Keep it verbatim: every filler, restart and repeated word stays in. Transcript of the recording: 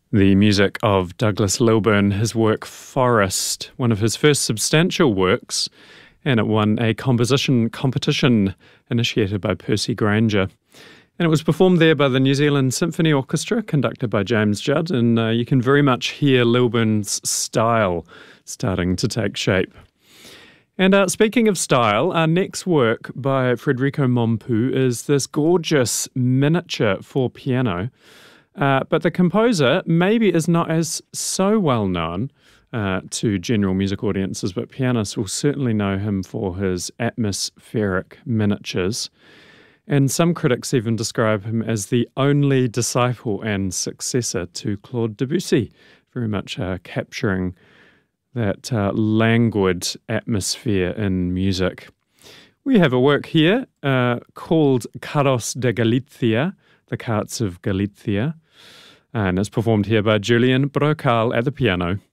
The music of Douglas Lilburn, his work Forest, one of his first substantial works, and it won a composition competition initiated by Percy Granger. And it was performed there by the New Zealand Symphony Orchestra, conducted by James Judd, and uh, you can very much hear Lilburn's style starting to take shape. And uh, speaking of style, our next work by Federico Mompu is this gorgeous miniature for piano. Uh, but the composer maybe is not as so well known uh, to general music audiences, but pianists will certainly know him for his atmospheric miniatures. And some critics even describe him as the only disciple and successor to Claude Debussy, very much uh, capturing that uh, languid atmosphere in music. We have a work here uh, called Carros de Galicia, the Carts of Galicia, and it's performed here by Julian Brocal at the piano.